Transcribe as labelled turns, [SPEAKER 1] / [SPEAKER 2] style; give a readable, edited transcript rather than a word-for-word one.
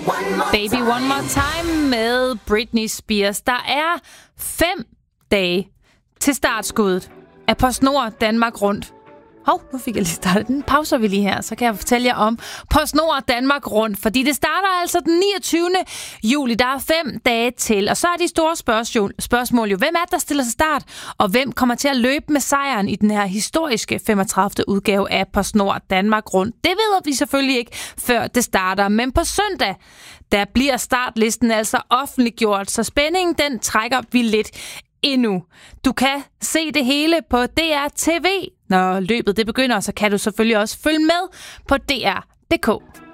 [SPEAKER 1] Baby One More Time med Britney Spears. Der er 5 dage til startskuddet af PostNord Danmark Rundt. Nu fik jeg lige startet. Den pauser vi lige her, så kan jeg fortælle jer om PostNord Danmark Rundt. Fordi det starter altså den 29. juli. Der er 5 dage til. Og så er de store spørgsmål jo. Hvem er der stiller sig start? Og hvem kommer til at løbe med sejren i den her historiske 35. udgave af PostNord Danmark Rundt? Det ved vi selvfølgelig ikke, før det starter. Men på søndag, der bliver startlisten altså offentliggjort. Så spændingen, den trækker vi lidt endnu. Du kan se det hele på DR TV. Når løbet det begynder, så kan du selvfølgelig også følge med på DR.dk.